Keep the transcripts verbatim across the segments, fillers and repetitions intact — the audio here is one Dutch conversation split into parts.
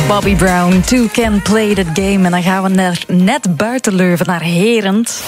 Bobby Brown, Two Can Play That Game. En dan gaan we naar, net buiten Leuven, naar Herent.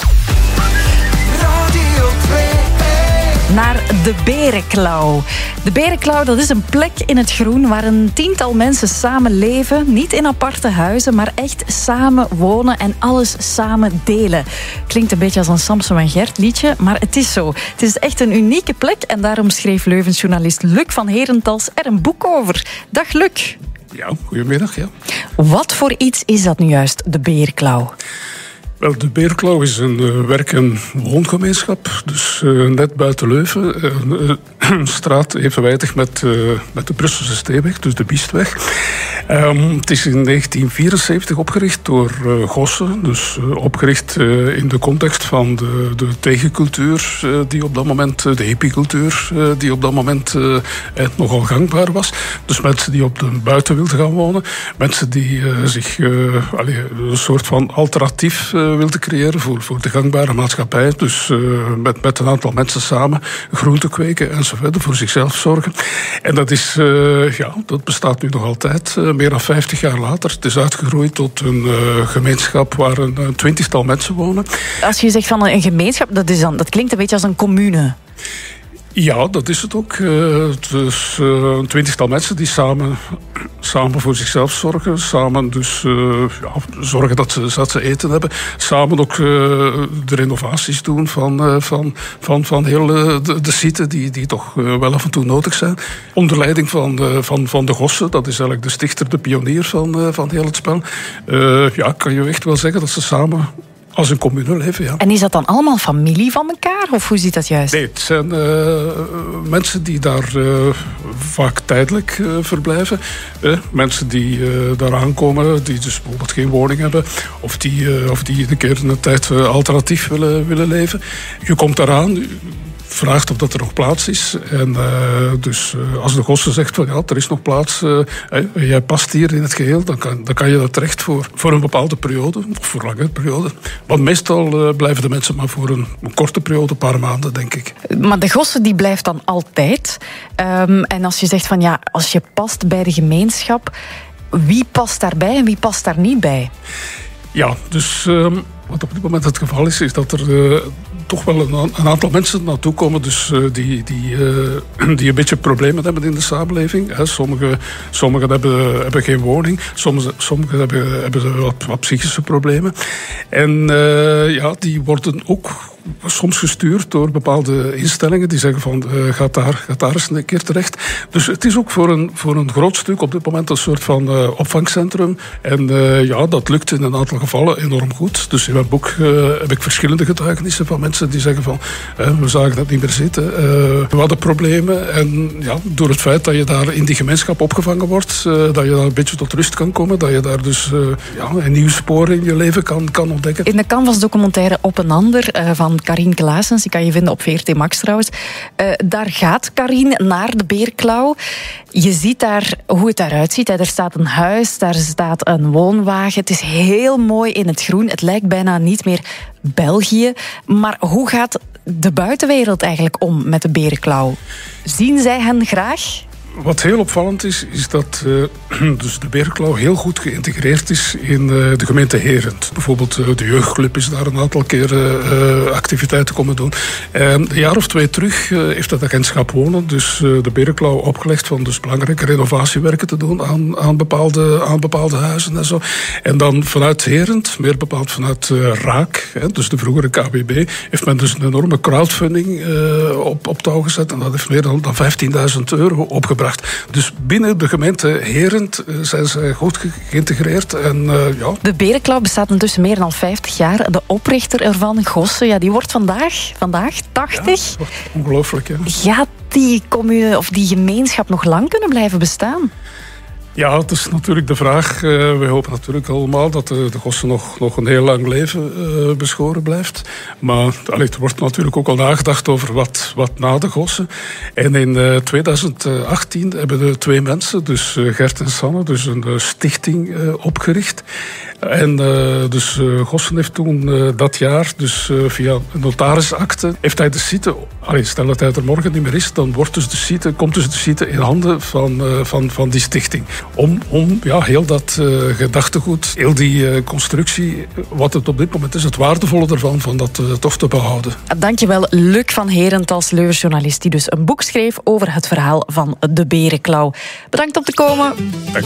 Naar de Berenklauw. De Berenklauw, dat is een plek in het groen waar een tiental mensen samen leven. Niet in aparte huizen, maar echt samen wonen en alles samen delen. Klinkt een beetje als een Samson en Gert liedje, maar het is zo. Het is echt een unieke plek en daarom schreef Leuvens journalist Luc van Herentals er een boek over. Dag Luc. Ja, goedemiddag. Ja. Wat voor iets is dat nu juist, de Berenklauw? Wel, de Berenklauw is een uh, werk- en woongemeenschap, dus uh, net buiten Leuven. Uh, een straat evenwijdig met, uh, met de Brusselse Steenweg, dus de Biestweg. Um, het is in negentien vierenzeventig opgericht door uh, Gossen, dus uh, opgericht uh, in de context van de, de tegencultuur uh, die op dat moment, uh, de hippiecultuur uh, die op dat moment uh, nogal gangbaar was. Dus mensen die op de buiten wilden gaan wonen, mensen die uh, zich uh, allee, een soort van alternatief uh, wilden creëren voor, voor de gangbare maatschappij. Dus uh, met, met een aantal mensen samen groenten kweken enzovoort, voor zichzelf zorgen. En dat is, uh, ja, dat bestaat nu nog altijd, uh, meer dan vijftig jaar later. Het is uitgegroeid tot een uh, gemeenschap waar een, een twintigtal mensen wonen. Als je zegt van een gemeenschap, dat, is dan, dat klinkt een beetje als een commune. Ja, dat is het ook. Uh, dus uh, een twintigtal mensen die samen, samen voor zichzelf zorgen. Samen dus uh, ja, zorgen dat ze, dat ze eten hebben. Samen ook uh, de renovaties doen van, uh, van, van, van heel uh, de, de site die, die toch uh, wel af en toe nodig zijn. Onder leiding van, uh, van, van de Gossen, dat is eigenlijk de stichter, de pionier van, uh, van heel het spel. Uh, ja, kan je echt wel zeggen dat ze samen als een commune leven, ja. En is dat dan allemaal familie van elkaar? Of hoe zit dat juist? Nee, het zijn uh, mensen die daar uh, vaak tijdelijk uh, verblijven. Uh, mensen die uh, daar aankomen, die dus bijvoorbeeld geen woning hebben. Of die, uh, of die een keer een tijd uh, alternatief willen, willen leven. Je komt daaraan, vraagt of dat er nog plaats is. En uh, dus uh, als de Gossen zegt van ja, er is nog plaats, uh, hey, jij past hier in het geheel, dan kan, dan kan je dat terecht voor, voor een bepaalde periode, of voor een lange periode. Want meestal uh, blijven de mensen maar voor een, een korte periode, een paar maanden, denk ik. Maar de Gossen die blijft dan altijd. Um, en als je zegt van ja, als je past bij de gemeenschap, wie past daarbij en wie past daar niet bij? Ja, dus um, wat op dit moment het geval is, is dat er uh, toch wel een, een aantal mensen naartoe komen dus, uh, die, die, uh, die een beetje problemen hebben in de samenleving. Hè. Sommigen, sommigen hebben, hebben geen woning, sommigen, sommigen hebben, hebben wat, wat psychische problemen. En uh, ja, die worden ook soms gestuurd door bepaalde instellingen die zeggen van uh, gaat, daar, gaat daar eens een keer terecht. Dus het is ook voor een, voor een groot stuk op dit moment een soort van uh, opvangcentrum. En uh, ja, dat lukt in een aantal gevallen enorm goed. Dus in mijn boek uh, heb ik verschillende getuigenissen van mensen die zeggen van uh, we zagen dat niet meer zitten. Uh, we hadden problemen en ja, door het feit dat je daar in die gemeenschap opgevangen wordt, uh, dat je daar een beetje tot rust kan komen, dat je daar dus uh, ja, een nieuw spoor in je leven kan, kan ontdekken. In de Canvas-documentaire Op een Ander uh, van Karien Klaasens, die kan je vinden op V R T Max trouwens. Uh, daar gaat Karien naar de Berenklauw. Je ziet daar hoe het daaruit ziet. Er staat een huis, daar staat een woonwagen. Het is heel mooi in het groen. Het lijkt bijna niet meer België. Maar hoe gaat de buitenwereld eigenlijk om met de Berenklauw? Zien zij hen graag? Wat heel opvallend is, is dat uh, dus de Berenklauw heel goed geïntegreerd is in uh, de gemeente Herent. Bijvoorbeeld uh, de jeugdclub is daar een aantal keren uh, activiteiten komen doen. Uh, een jaar of twee terug uh, heeft het agentschap Wonen dus uh, de Berenklauw opgelegd van dus belangrijke renovatiewerken te doen aan, aan, bepaalde, aan bepaalde huizen en zo. En dan vanuit Herent, meer bepaald vanuit uh, Raak, hè, dus de vroegere K B B, heeft men dus een enorme crowdfunding uh, op, op touw gezet. En dat heeft meer dan, dan vijftienduizend euro opgebracht. Dus binnen de gemeente Herent zijn ze goed geïntegreerd. En, uh, ja. De Berenklauw bestaat intussen meer dan vijftig jaar. De oprichter ervan, Gossen, ja, die wordt vandaag, vandaag tachtig. Ja, ongelooflijk, ja. Gaat die commune of die gemeenschap nog lang kunnen blijven bestaan? Ja, het is natuurlijk de vraag. Uh, we hopen natuurlijk allemaal dat de, de Gossen nog, nog een heel lang leven uh, beschoren blijft. Maar allee, er wordt natuurlijk ook al nagedacht over wat, wat na de Gossen. En in uh, tweeduizend achttien hebben de twee mensen, dus uh, Gert en Sanne, dus een uh, stichting uh, opgericht. En uh, dus uh, Gossen heeft toen uh, dat jaar, dus uh, via een notarisakte, heeft hij de site, allee, stel dat hij er morgen niet meer is, dan wordt dus de site, komt dus de site in handen van, uh, van, van die stichting. om, om ja, heel dat uh, gedachtegoed, heel die uh, constructie, wat het op dit moment is, het waardevolle ervan, van dat uh, toch te behouden. Dankjewel, Luc van Herentals, Leuven-journalist, die dus een boek schreef over het verhaal van de berenklauw. Bedankt om te komen. Dank.